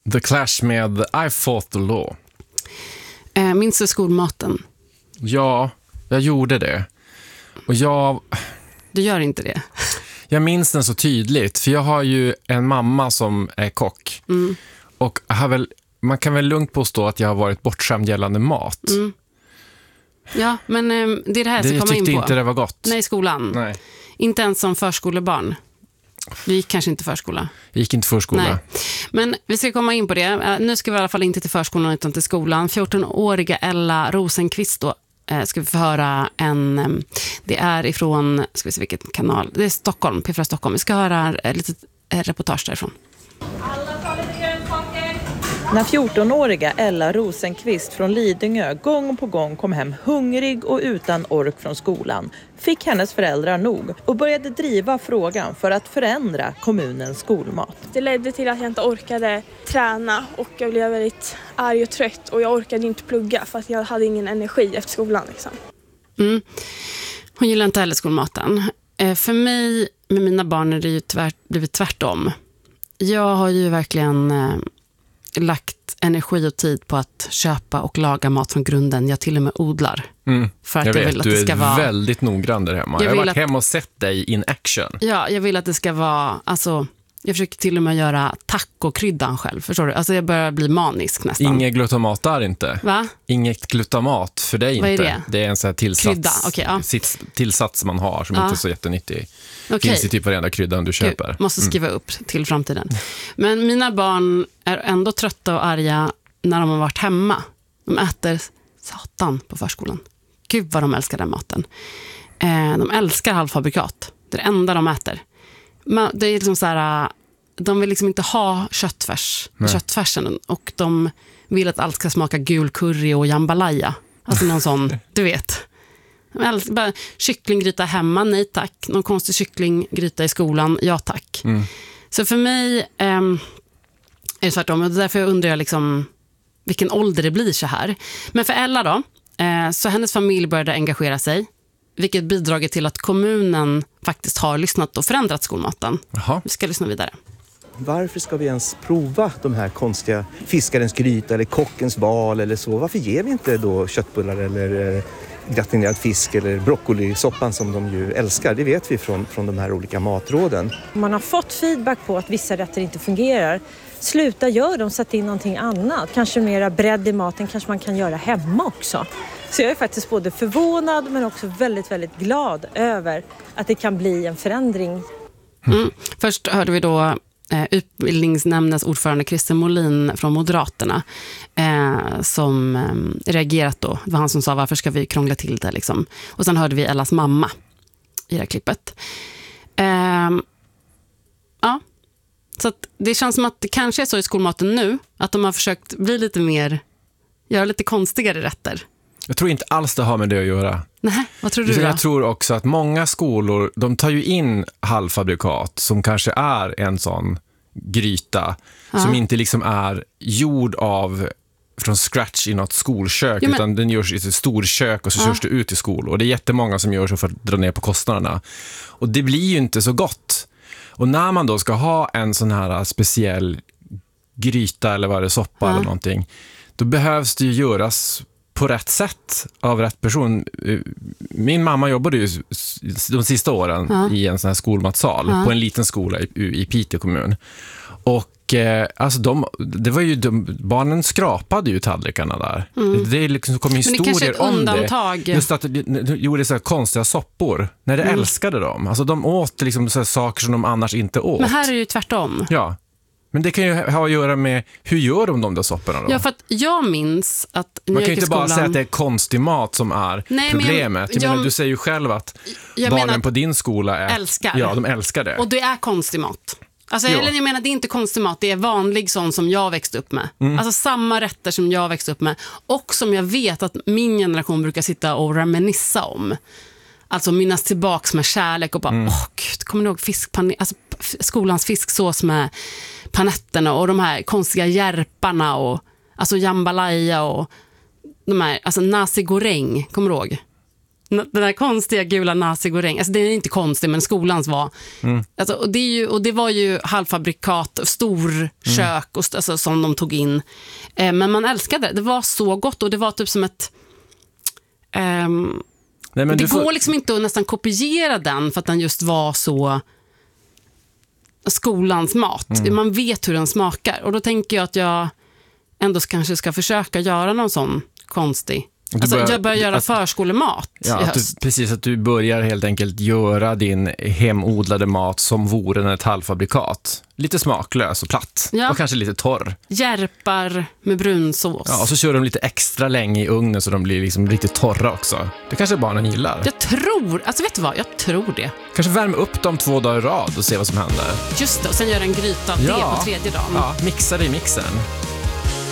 The Clash med I Fought the Law. Minns du skolmaten? Ja, jag gjorde det. Och Du gör inte det? Jag minns den så tydligt, för jag har ju en mamma som är kock. Och man kan väl lugnt påstå att jag har varit bortskämd gällande mat. Ja, men det är det här som kommer in på. Jag tyckte inte det var gott. Nej, i skolan. Nej. Inte ens som förskolebarn. Vi gick kanske inte förskola. Jag gick inte förskola. Nej. Men vi ska komma in på det. Nu ska vi i alla fall inte till förskolan utan till skolan. 14-åriga Ella Rosenqvist då ska vi få höra det är ifrån, ska vi se vilken kanal, det är Stockholm, P4 Stockholm. Vi ska höra lite reportage därifrån. När 14-åriga Ella Rosenqvist från Lidingö gång på gång kom hem hungrig och utan ork från skolan fick hennes föräldrar nog och började driva frågan för att förändra kommunens skolmat. Det ledde till att jag inte orkade träna och jag blev väldigt arg och trött och jag orkade inte plugga för att jag hade ingen energi efter skolan. Liksom. Hon gillar inte heller skolmaten. För mig med mina barn är det ju blivit tvärtom. Jag har ju verkligen lagt energi och tid på att köpa och laga mat från grunden. Jag till och med odlar. För att jag vill att du det ska är väldigt noggrann där hemma. Jag har varit hemma och sett dig in action. Ja, jag vill att det ska vara, alltså, jag försöker till och med göra tacokryddan själv, förstår du? Alltså jag börjar bli manisk nästan. Inget glutamat där inte. Va? Inget glutamat för dig Vad är inte. det? Det är en sån här tillsats, Krydda, okay, ja. Tillsats man har som inte är så jättenyttig. Okay. Finns i typ varenda kryddan du köper. Gud, måste skriva upp till framtiden. Men mina barn är ändå trötta och arga när de har varit hemma. De äter satan på förskolan. Gud vad de älskar den maten. De älskar halvfabrikat. Det är det enda de äter. Det är liksom så här, de vill liksom inte ha köttfärsen och de vill att allt ska smaka gul curry och jambalaya. Alltså någon sån, du vet. Bara kycklinggryta hemma, nej tack. Någon konstig kycklinggryta i skolan, ja tack. Så för mig är det tvärtom. Och därför undrar jag liksom vilken ålder det blir så här. Men för Ella då, så hennes familj började engagera sig. Vilket bidragit till att kommunen faktiskt har lyssnat och förändrat skolmaten. Jaha. Vi ska lyssna vidare. Varför ska vi ens prova de här konstiga fiskarens gryta eller kockens val eller så? Varför ger vi inte då köttbullar eller gratinerad fisk eller broccolisoppan som de ju älskar? Det vet vi från de här olika matråden. Man har fått feedback på att vissa rätter inte fungerar. Sluta gör dem, sätt in någonting annat. Kanske mera bredd i maten, kanske man kan göra hemma också. Så jag är faktiskt både förvånad men också väldigt, väldigt glad över att det kan bli en förändring. Först hörde vi då utbildningsnämndens ordförande Christer Molin från Moderaterna som reagerat då. Det var han som sa, varför ska vi krångla till det liksom. Och sen hörde vi Ellas mamma i det här klippet. Ja, så att det känns som att det kanske är så i skolmaten nu att de har försökt bli lite mer, göra lite konstigare rätter. Jag tror inte alls det har med det att göra. Nej, vad tror du då? Jag tror också att många skolor, de tar ju in halvfabrikat som kanske är en sån gryta som inte liksom är gjord från scratch i något skolkök, utan den görs i ett storkök och så körs det ut i skolor. Och det är jättemånga som gör så för att dra ner på kostnaderna. Och det blir ju inte så gott. Och när man då ska ha en sån här speciell gryta eller vad det är, soppa eller någonting, då behövs det ju göras på rätt sätt av rätt person. Min mamma jobbade ju de sista åren i en sån här skolmatsal på en liten skola i Piteå kommun. Och alltså det var ju barnen skrapade ju tallrikarna där. Det liksom kom historier om undantag. det. Just att de gjorde så här konstiga soppor när de älskade dem. Alltså de åt liksom så här saker som de annars inte åt. Men här är det ju tvärtom. Ja. Men det kan ju ha att göra med hur gör de där sopporna då? Ja, för att jag minns att man kan ju inte bara säga att det är konstig mat som är problemet. Men du säger ju själv att barnen på din skola älskar. Ja, de älskar det. Och det är konstig mat. Alltså, eller jag menar, det är inte konstig mat, det är vanlig sån som jag växte upp med. Alltså samma rätter som jag växte upp med. Och som jag vet att min generation brukar sitta och reminissa om. Alltså minnas tillbaks med kärlek och bara, gud, kommer du ihåg alltså skolans fisksås med panetterna och de här konstiga järparna och alltså jambalaya och de här, alltså nasi goreng, kommer du ihåg? Den där konstiga gula nasi-goreng, alltså det är inte konstigt, men skolans var alltså, och det var ju halvfabrikat, storkök och, alltså, som de tog in, men man älskade det var så gott, och det var typ som ett Nej, men det går liksom inte att nästan kopiera den, för att den just var så skolans mat. Man vet hur den smakar, och då tänker jag att jag ändå kanske ska försöka göra någon sån konstig. Alltså, jag börjar göra förskolemat i höst. Precis, att du börjar helt enkelt göra din hemodlade mat som vore ett halvfabrikat. Lite smaklös och platt. Och kanske lite torr. Järpar med brunsås. Ja, och så kör de lite extra länge i ugnen så de blir liksom riktigt torra också. Det kanske barnen gillar. Jag tror, alltså vet du vad? Jag tror det. Kanske värma upp dem 2 dagar i rad och se vad som händer. Just det, och sen göra en gryta av det på 3:e dagen. Ja, mixa det i mixen.